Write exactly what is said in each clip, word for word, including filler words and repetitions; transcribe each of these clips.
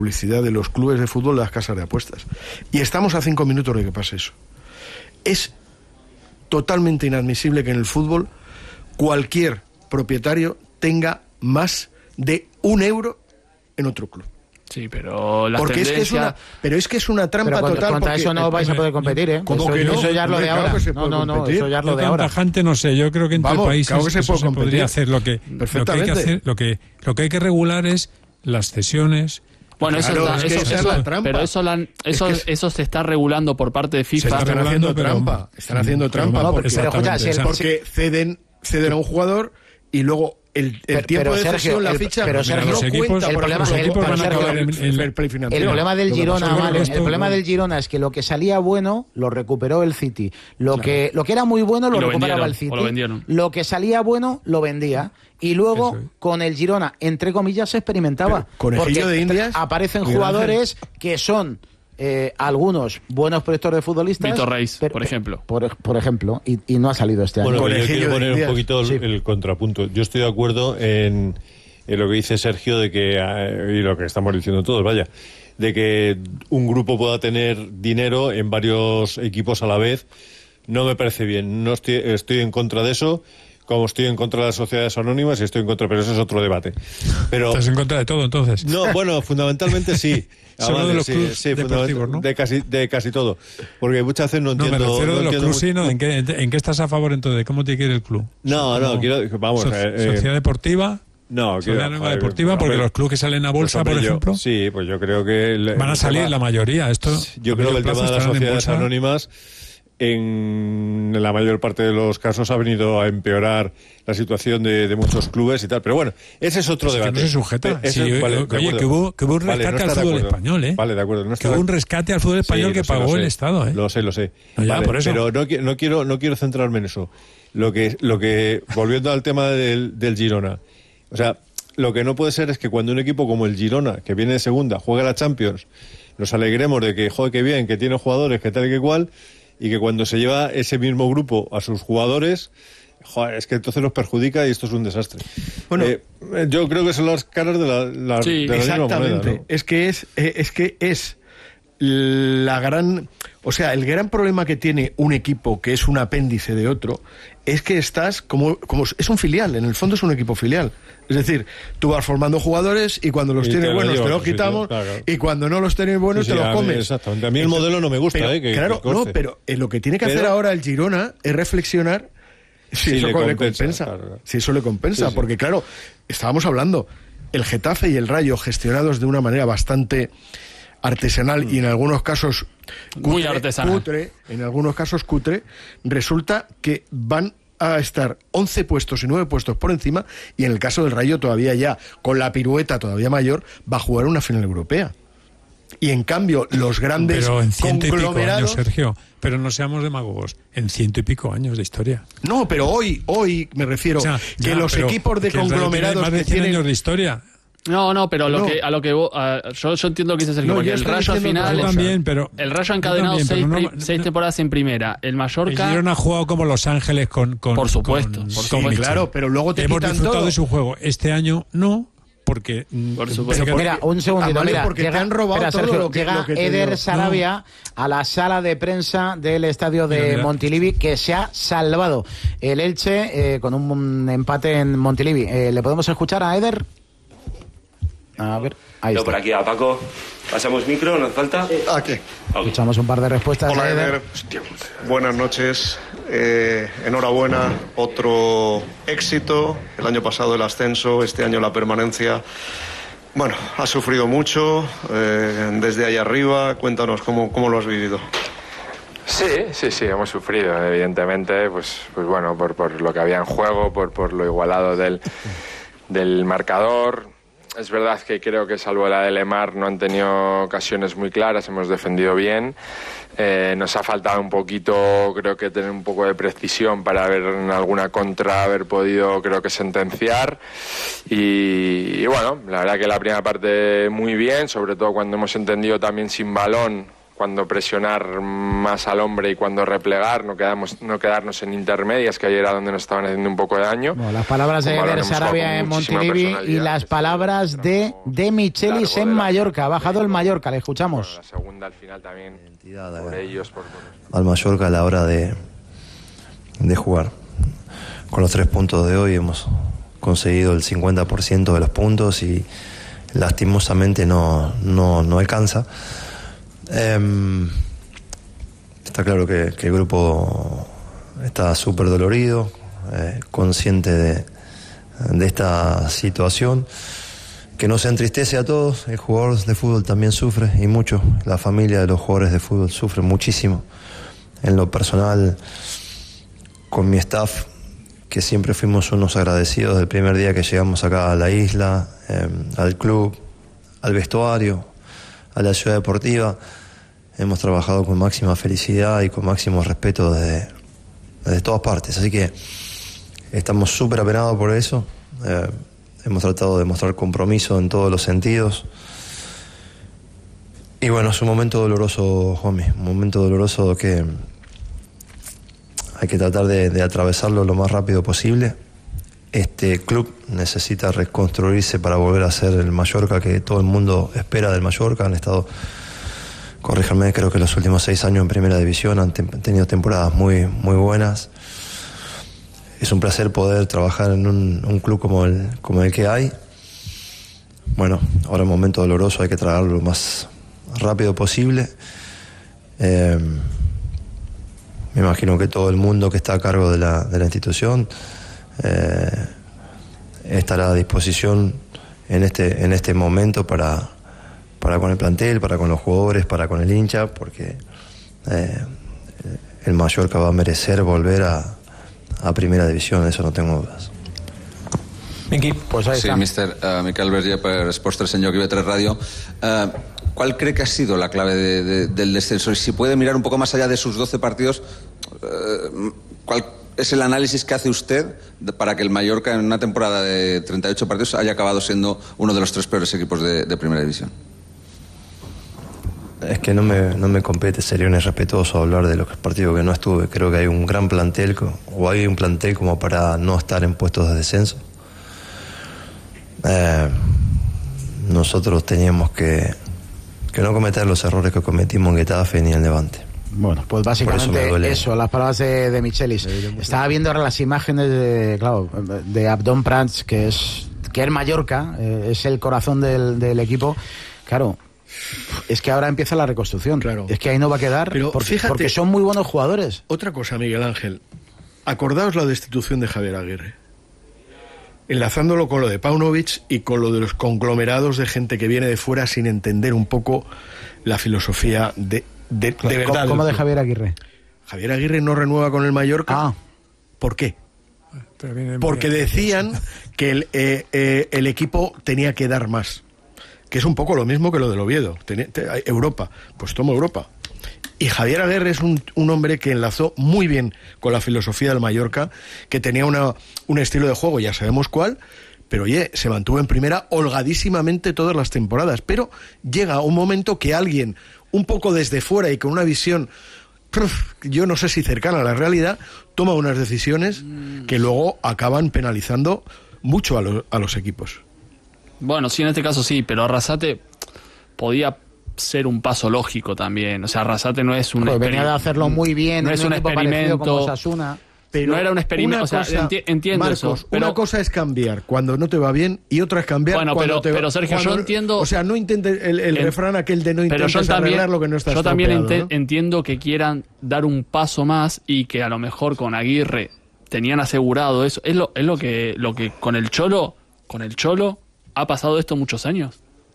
publicidad de los clubes de fútbol, de las casas de apuestas. Y estamos a cinco minutos de que pase eso. Es totalmente inadmisible que en el fútbol cualquier propietario tenga más de un euro en otro club. Sí, pero las porque tendencias... es que es una, pero es que es una trampa pero contra, total. Contra porque, eso no vais a poder competir, ¿eh? ¿Cómo eso, que no? Eso ya es lo de Claro ahora. que se No, puede no, no, competir. eso ya es lo Yo de tan ahora. tajante no sé, yo creo que entre Vamos, países claro que se eso puede se podría hacer. Lo que, lo que hay que hacer, lo que, lo que hay que regular es las cesiones. Bueno, eso, Claro, está, es que eso, esa es eso- la trampa. pero eso, la han- eso, Es que es- eso se está regulando por parte de FIFA. Se está Están regulando, haciendo pero- trampa. Están haciendo pero- trampa no, porque, pero escucha, si el- porque ceden, ceden a un jugador y luego el, el Pero- tiempo pero, de Sergio, cesión, la el- ficha, pero, no Sergio, los equipos- cuenta el por problema- ejemplo, el- para pero, no Sergio, acabar en- en el- fair play financiero. El problema del Lo que Girona, pasó con vale, el el resto, problema no. del Girona es que lo que salía bueno lo recuperó el City. Lo que lo que era muy bueno lo, Y lo recuperaba vendieron, el City. o lo vendieron. Lo que salía bueno lo vendía. Y luego Eso es. con el Girona, entre comillas, se experimentaba. Pero, conejillo Porque de Indias, aparecen Miguel jugadores que son eh, algunos buenos proyectos de futbolistas. Víctor Reis, pero- por ejemplo. Por, por ejemplo, y, y no ha salido este año. Bueno, pero yo Conejillo quiero de poner un Indias. poquito el, Sí. el contrapunto. Yo estoy de acuerdo en, en lo que dice Sergio de que, eh, y lo que estamos diciendo todos, vaya, de que un grupo pueda tener dinero en varios equipos a la vez. No me parece bien. No estoy, estoy en contra de eso, como estoy en contra de las sociedades anónimas y estoy en contra, pero eso es otro debate. Pero Estás en contra de todo, entonces. no, bueno, fundamentalmente sí. Ah, Solo vale, de los sí, clubs sí, deportivos, fundament- ¿no? De casi, de casi todo. Porque muchas veces no No, entiendo. me refiero no de los entiendo clubs, mucho- sí, ¿no? ¿En qué, en qué estás a favor entonces? ¿De cómo te quiere el club? No, no, Como quiero, vamos, so- eh, eh, Sociedad deportiva, no, quiero, sociedad joder, deportiva, porque hombre, los clubes que salen a pues, bolsa, hombre, por yo- ejemplo, sí, pues yo creo que el- van a el salir tema- la mayoría. Esto, Yo a creo que medio el tema plazo de las estarán en sociedades bolsa. anónimas, en la mayor parte de los casos, ha venido a empeorar la situación de, de muchos clubes y tal. Pero bueno, ese es otro Es que debate. no se sujeta. Eh, ese- Sí, vale, oye, de acuerdo. que hubo- que hubo un Vale, rescate no al está de fútbol acuerdo. español, ¿eh? Vale, de acuerdo. No Que está hubo de- un rescate al fútbol español Sí, que lo sé, pagó lo el sé. Estado, ¿eh? Lo sé, lo sé. No, ya, Vale, por eso. Pero no, qui- no quiero no quiero centrarme en eso. Lo que lo que volviendo al tema del, del Girona. O sea, lo que no puede ser es que cuando un equipo como el Girona, que viene de segunda, juega la Champions, nos alegremos de que joder, que bien, que tiene jugadores, que tal y que cual, y que cuando se lleva ese mismo grupo a sus jugadores, joder, es que entonces los perjudica y esto es un desastre. Bueno, Eh, yo creo que son las caras de la, la, Sí, de la misma Exactamente. moneda, ¿no? Es que es, eh, es que es la gran, o sea, el gran problema que tiene un equipo que es un apéndice de otro es que estás como, como es un filial, en el fondo es un equipo filial. Es decir, tú vas formando jugadores y cuando los Y tienes te lo buenos llevas te a los otro sitio, quitamos claro. y cuando no los tienes buenos Sí, sí, te a los mí, comes. exactamente. A mí el modelo no me gusta, Pero, eh, que- claro, que conste. no, pero eh, lo que tiene que hacer Pero- ahora el Girona es reflexionar si Sí, eso le le compensa, compensa, claro, claro. si eso le compensa, Sí, sí. porque claro, estábamos hablando, el Getafe y el Rayo gestionados de una manera bastante artesanal y en algunos casos Muy artesanal. cutre, en algunos casos cutre, resulta que van a estar once puestos y nueve puestos por encima y en el caso del Rayo todavía ya, con la pirueta todavía mayor, va a jugar una final europea. Y en cambio, los grandes Pero en ciento y pico años, conglomerados... Sergio. Pero no seamos demagogos. En ciento y pico años de historia. No, pero hoy, hoy me refiero O sea, que ya, los pero equipos de que el Rayo tiene conglomerados más de que cien tienen... años de historia. No, no, pero a lo No. que, a lo que vos- a- yo, yo entiendo lo que dice Sergio, No, porque yo el estoy Rayo al diciendo final, otra Yo cosa. también, pero... el Rayo ha yo encadenado también, pero seis, no- pri- no- seis temporadas en primera. El El Mallorca, Girona ha jugado como Los Ángeles con... con Por supuesto, con- por sí, supuesto. Michel. Claro, pero luego te Hemos quitan disfrutado todo. de su juego. Este año no, porque... mm, Por supuesto. pero Mira, un segundito, Amalia, mira, porque te llega, han robado espera, todo Sergio, lo que- llega lo que te Eder dio. Sarabia a la sala de prensa del estadio de Mira, mira. Montilivi, que se ha salvado el Elche eh, con un empate en Montilivi. Eh, ¿Le podemos escuchar a Eder? A ver, ahí Yo está. por aquí a Paco. ¿Pasamos micro? ¿No hace falta? ¿A qué? Ok. Escuchamos un par de respuestas Hola, de Eder. Eder. Buenas noches. Eh, enhorabuena. Otro éxito. El año pasado el ascenso, este año la permanencia. Bueno, has sufrido mucho eh, desde ahí arriba. Cuéntanos cómo, cómo lo has vivido. Sí, sí, sí, hemos sufrido, evidentemente, pues, pues bueno, por, por lo que había en juego, por, por lo igualado del, del marcador. Es verdad que creo que salvo la de Lemar no han tenido ocasiones muy claras, hemos defendido bien. Eh, nos ha faltado un poquito, creo que tener un poco de precisión para ver en alguna contra haber podido, creo que sentenciar. Y, y bueno, la verdad que la primera parte muy bien, sobre todo cuando hemos entendido también sin balón cuándo presionar más al hombre y cuándo replegar, no, quedamos, no quedarnos en intermedias, que ayer era donde nos estaban haciendo un poco de daño. Bueno, las palabras de Eder Sarabia en Montilivi y las palabras de De Michelis en Mallorca. Ha bajado el Mallorca, le escuchamos. Bueno, la segunda al final también por ellos. Por, por... Al Mallorca a la hora de, de jugar. Con los tres puntos de hoy hemos conseguido el cincuenta por ciento de los puntos y lastimosamente no, no, no alcanza. Eh, está claro que, que el grupo está súper dolorido, eh, consciente de, de esta situación, que nos entristece a todos. El jugador de fútbol también sufre, y mucho. La familia de los jugadores de fútbol sufre muchísimo. En lo personal, con mi staff, que siempre fuimos unos agradecidos del primer día que llegamos acá a la isla, eh, al club, al vestuario, a la ciudad deportiva. Hemos trabajado con máxima felicidad y con máximo respeto desde, desde todas partes, así que estamos súper apenados por eso. Eh, hemos tratado de mostrar compromiso en todos los sentidos. Y bueno, es un momento doloroso, homie, un momento doloroso que hay que tratar de, de atravesarlo lo más rápido posible. Este club necesita reconstruirse para volver a ser el Mallorca que todo el mundo espera del Mallorca. Han estado, corríjanme, creo que los últimos seis años en Primera División, han te- tenido temporadas muy, muy buenas. Es un placer poder trabajar en un, un club como el, como el que hay. Bueno, ahora es un momento doloroso, hay que tragarlo lo más rápido posible. Eh, me imagino que todo el mundo que está a cargo de la, de la institución eh, estará a disposición en este, en este momento para, para con el plantel, para con los jugadores, para con el hincha, porque eh, el Mallorca va a merecer volver a, a Primera División, de eso no tengo dudas. Minqui, pues ahí sí, está. mister uh, Miquel Verge per Esports tres en Lloc i B tres Radio. Uh, ¿Cuál cree que ha sido la clave de, de, del descenso? Y si puede mirar un poco más allá de sus doce partidos, uh, ¿cuál es el análisis que hace usted de, para que el Mallorca en una temporada de treinta y ocho partidos haya acabado siendo uno de los tres peores equipos de, de Primera División? Es que no me, no me compete, sería un irrespetuoso hablar de los partidos que no estuve. Creo que hay un gran plantel, o hay un plantel como para no estar en puestos de descenso. Eh, nosotros teníamos que, que no cometer los errores que cometimos en Getafe ni en Levante. Bueno, pues básicamente eso, eso, las palabras de, de Michelis. Estaba viendo ahora las imágenes de, claro, de Abdón Prats, que es que es Mallorca, eh, es el corazón del, del equipo. Claro, es que ahora empieza la reconstrucción. Claro. Es que ahí no va a quedar, pero porque, fíjate, porque son muy buenos jugadores. Otra cosa, Miguel Ángel. Acordaos la destitución de Javier Aguirre, enlazándolo con lo de Paunovic y con lo de los conglomerados de gente que viene de fuera sin entender un poco la filosofía de, de, de verdad. ¿Cómo de Javier Aguirre? Javier Aguirre no renueva con el Mallorca. Ah. ¿Por qué? Porque decían que el, eh, eh, el equipo tenía que dar más, que es un poco lo mismo que lo del Oviedo. Tenía, te, Europa, pues toma Europa. Y Javier Aguirre es un, un hombre que enlazó muy bien con la filosofía del Mallorca, que tenía una, un estilo de juego, ya sabemos cuál, pero oye, se mantuvo en primera holgadísimamente todas las temporadas. Pero llega un momento que alguien, un poco desde fuera y con una visión, yo no sé si cercana a la realidad, toma unas decisiones que luego acaban penalizando mucho a, lo, a los equipos. Bueno, sí, en este caso sí, pero Arrasate podía ser un paso lógico también. O sea, Arrasate no es un pues venía de hacerlo muy bien, no en es un, un experimento como Osasuna, pero no era un experimento. O sea, cosa, enti- entiendo Marcos, eso. Pero... una cosa es cambiar cuando no te va bien y otra es cambiar bueno, cuando pero, te va. Pero Sergio, cuando, yo entiendo. O sea, no intentes el, el en, refrán aquel de no intentes también, arreglar lo que no está Yo también ente- ¿no? entiendo que quieran dar un paso más y que a lo mejor con Aguirre tenían asegurado eso. Es lo, es lo que, lo que con el Cholo, con el Cholo ha pasado esto muchos años.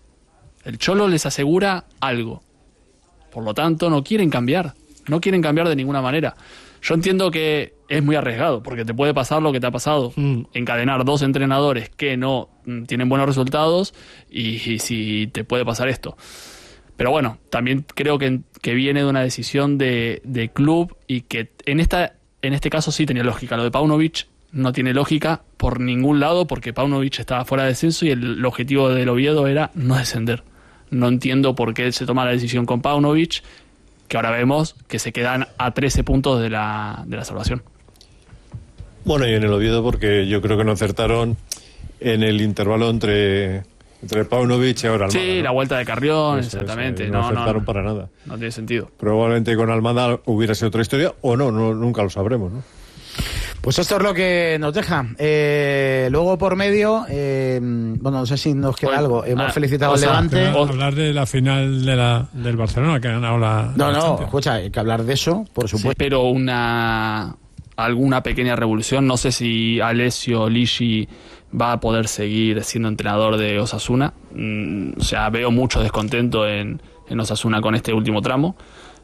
El Cholo les asegura algo. Por lo tanto, no quieren cambiar. No quieren cambiar de ninguna manera. Yo entiendo que es muy arriesgado, porque te puede pasar lo que te ha pasado. Mm. Encadenar dos entrenadores que no mm, tienen buenos resultados y, y si te puede pasar esto. Pero bueno, también creo que, que viene de una decisión de, de club y que en esta en este caso sí tenía lógica. Lo de Paunovic no tiene lógica por ningún lado, porque Paunovic estaba fuera de descenso y el, el objetivo del Oviedo era no descender. No entiendo por qué se toma la decisión con Paunovic que ahora vemos que se quedan a trece puntos de la, de la salvación. Bueno, y en el Oviedo, porque yo creo que no acertaron en el intervalo entre, entre Paunovic y ahora Almada. Sí, ¿no? la vuelta de Carrión, Eso, exactamente. eso, no, no, acertaron no, para nada. No tiene sentido. Probablemente con Almada hubiera sido otra historia, o no, no nunca lo sabremos, ¿no? Pues esto es lo que nos deja. Eh, luego por medio, eh, bueno, no sé si nos queda bueno, algo. Hemos ah, felicitado al Levante. Hablar de la final de la, del Barcelona, que ha ganado la. No, la no, Champions. escucha, hay que hablar de eso, por supuesto. Sí, pero una alguna pequeña revolución. No sé si Alessio Ligi va a poder seguir siendo entrenador de Osasuna. Mm, o sea, veo mucho descontento en, en Osasuna con este último tramo.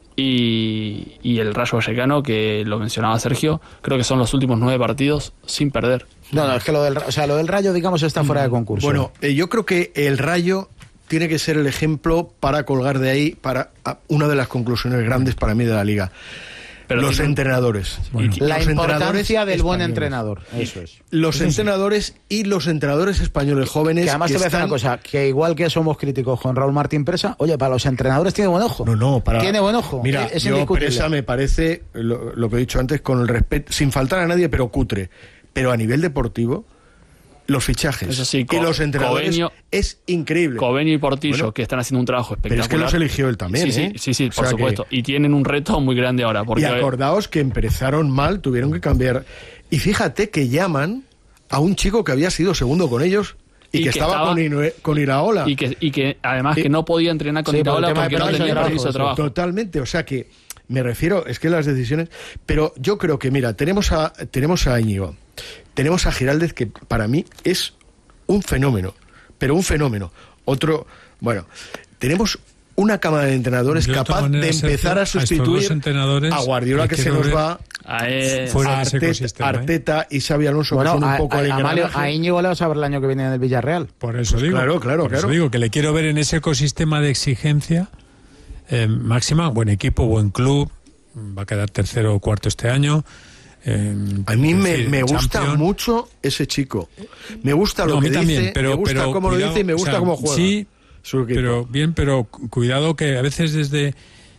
Y, y el Rayo Vallecano, que lo mencionaba Sergio, creo que son los últimos nueve partidos sin perder. No, no, es que lo del, o sea, lo del Rayo, digamos, está fuera de concurso. Bueno, eh, yo creo que el Rayo tiene que ser el ejemplo para colgar de ahí para una de las conclusiones grandes para mí de la Liga. Pero los tiene... entrenadores. Bueno. La los importancia del buen españoles. entrenador. Eso es. Los eso entrenadores sí. Y los entrenadores españoles jóvenes. Que además que te voy a decir están... una cosa, que igual que somos críticos con Raúl Martín Presa, oye, para los entrenadores tiene buen ojo. No, no, para... Tiene buen ojo. Mira, es yo Presa me parece, lo, lo que he dicho antes, con el respeto, sin faltar a nadie, pero cutre. Pero a nivel deportivo, los fichajes Eso sí, y los entrenadores Cobeño, es increíble. Cobeño y Portillo, bueno, que están haciendo un trabajo espectacular. Pero es que los eligió él también, sí, ¿eh? Sí, sí, sí, por o sea supuesto. Que... Y tienen un reto muy grande ahora. Porque... Y acordaos que empezaron mal, tuvieron que cambiar. Y fíjate que llaman a un chico que había sido segundo con ellos y, y que, que estaba, estaba con, Ino... con Iraola. Y que, y que además y... que no podía entrenar con sí, Iraola por porque no tenía permiso de trabajo. Totalmente, o sea que me refiero, es que las decisiones... Pero yo creo que, mira, tenemos a, tenemos a Íñigo, tenemos a Giraldez, que para mí es un fenómeno, pero un fenómeno. Otro, bueno, tenemos una cámara de entrenadores Yo capaz de empezar a sustituir a, a Guardiola, que se nos va, a, eh, a Arteta, Arteta ¿eh? y Xabi Alonso, bueno, que son a, un poco a, el a, a Íñigo le vas a ver el año que viene en el Villarreal. Por eso pues digo, claro, claro, por claro. Eso digo que le quiero ver en ese ecosistema de exigencia eh, máxima, buen equipo, buen club, va a quedar tercero o cuarto este año. Eh, a mí me, decir, me gusta champion. mucho ese chico. Me gusta lo no, que también, dice, pero, me gusta pero, cómo cuidado, lo dice y me gusta o sea, cómo juega. Sí, pero bien, pero cuidado que a veces desde,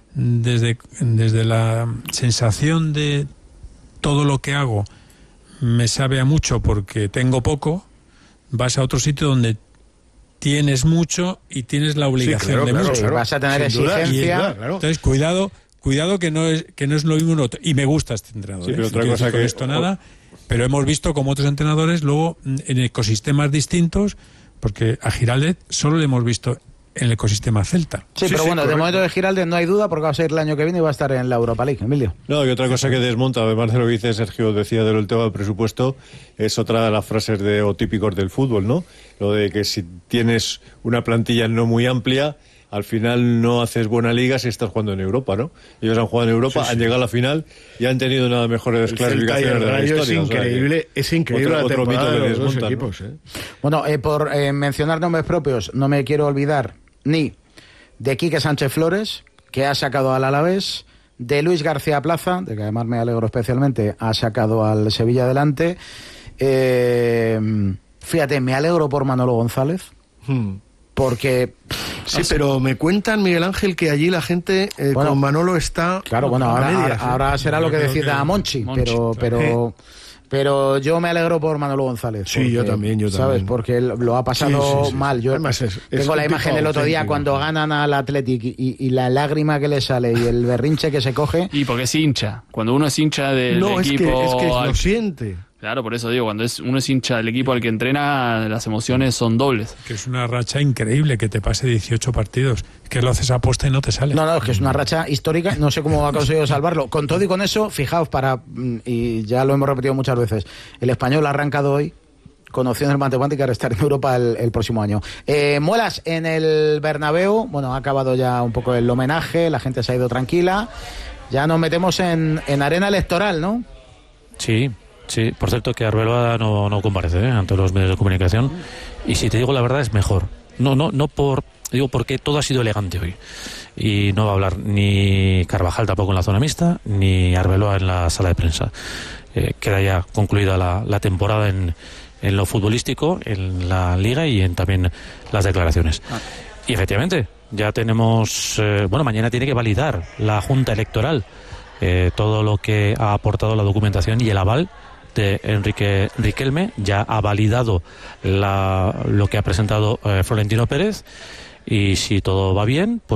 desde, desde la sensación de todo lo que hago me sabe a mucho porque tengo poco, vas a otro sitio donde tienes mucho y tienes la obligación sí, claro, de claro, mucho. Claro. Vas a tener exigencia. Claro. Entonces, cuidado. Cuidado que no es que no es lo mismo uno otro. Y me gusta este entrenador. Sí, pero ¿eh? otra no cosa que esto nada, pero hemos visto como otros entrenadores luego en ecosistemas distintos, porque a Giraldez solo le hemos visto en el ecosistema celta. Sí, sí pero sí, bueno, correcto. De momento de Giraldez no hay duda porque va a ser el año que viene y va a estar en la Europa League, Emilio. No, y otra cosa que desmonta, además de lo que dice Sergio, decía del tema del presupuesto, es otra de las frases de, o típicos del fútbol, ¿no? Lo de que si tienes una plantilla no muy amplia, al final no haces buena liga si estás jugando en Europa, ¿no? Ellos han jugado en Europa, sí, sí. han llegado a la final y han tenido una de las mejores clasificaciones de la historia. Es increíble, o sea, es increíble otro, la otro mito de de los dos desmontan, equipos, ¿no? ¿eh? Bueno, eh, por eh, mencionar nombres propios, no me quiero olvidar ni de Quique Sánchez Flores, que ha sacado al Alavés, de Luis García Plaza, de que además me alegro especialmente, ha sacado al Sevilla adelante. Eh, fíjate, me alegro por Manolo González, hmm. porque... Sí, pero me cuentan, Miguel Ángel, que allí la gente eh, bueno, con Manolo está... Claro, bueno, ahora, medias, ahora, ahora será lo que decida Monchi, Monchi, pero... pero sí. Pero yo me alegro por Manolo González. Sí, porque, yo también, yo ¿sabes? también. Porque lo ha pasado sí, sí, sí. mal. Yo Además es, es tengo la imagen del otro día cuando ganan al Athletic y, y la lágrima que le sale y el berrinche que se coge. Y porque es hincha. Cuando uno es hincha del no, equipo... No, es que, es que lo siente. Claro, por eso digo, cuando es uno es hincha del equipo al que entrena, las emociones son dobles. Que es una racha increíble que te pase dieciocho partidos, que lo haces a posta y no te sale. No, no, es que es una racha histórica, no sé cómo ha conseguido salvarlo. Con todo y con eso, fijaos, para y ya lo hemos repetido muchas veces, el Español ha arrancado hoy con opciones matemáticas de estar en Europa el, el próximo año. Eh, Muelas, en el Bernabéu, bueno, ha acabado ya un poco el homenaje, la gente se ha ido tranquila, ya nos metemos en, en arena electoral, ¿no? Sí. Sí, por cierto que Arbeloa no, no comparece ¿eh? ante los medios de comunicación y si te digo la verdad es mejor. No, no, no por digo porque todo ha sido elegante hoy y no va a hablar ni Carvajal tampoco en la zona mixta ni Arbeloa en la sala de prensa. Eh, queda ya concluida la, la temporada en, en lo futbolístico, en la liga y en también las declaraciones. Ah. Y efectivamente Ya tenemos, eh, bueno, mañana tiene que validar la Junta Electoral eh, todo lo que ha aportado la documentación y el aval de Enrique Riquelme. Ya ha validado la, lo que ha presentado eh, Florentino Pérez, y si todo va bien, pues